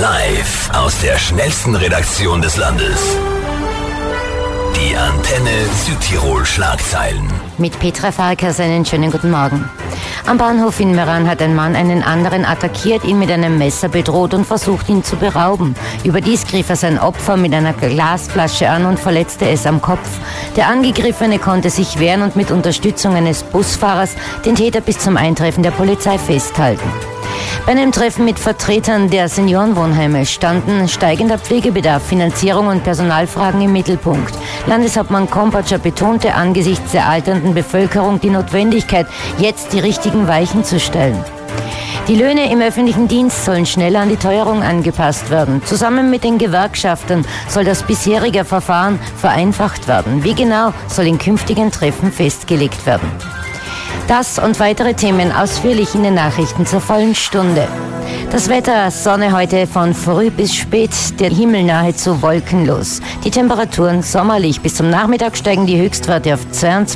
Live aus der schnellsten Redaktion des Landes. Die Antenne Südtirol Schlagzeilen. Mit Petra Farkas einen schönen guten Morgen. Am Bahnhof in Meran hat ein Mann einen anderen attackiert, ihn mit einem Messer bedroht und versucht, ihn zu berauben. Überdies griff er sein Opfer mit einer Glasflasche an und verletzte es am Kopf. Der Angegriffene konnte sich wehren und mit Unterstützung eines Busfahrers den Täter bis zum Eintreffen der Polizei festhalten. Bei einem Treffen mit Vertretern der Seniorenwohnheime standen steigender Pflegebedarf, Finanzierung und Personalfragen im Mittelpunkt. Landeshauptmann Kompatscher betonte angesichts der alternden Bevölkerung die Notwendigkeit, jetzt die richtigen Weichen zu stellen. Die Löhne im öffentlichen Dienst sollen schneller an die Teuerung angepasst werden. Zusammen mit den Gewerkschaften soll das bisherige Verfahren vereinfacht werden. Wie genau, soll in künftigen Treffen festgelegt werden. Das und weitere Themen ausführlich in den Nachrichten zur vollen Stunde. Das Wetter: Sonne heute von früh bis spät, der Himmel nahezu wolkenlos. Die Temperaturen sommerlich, bis zum Nachmittag steigen die Höchstwerte auf 22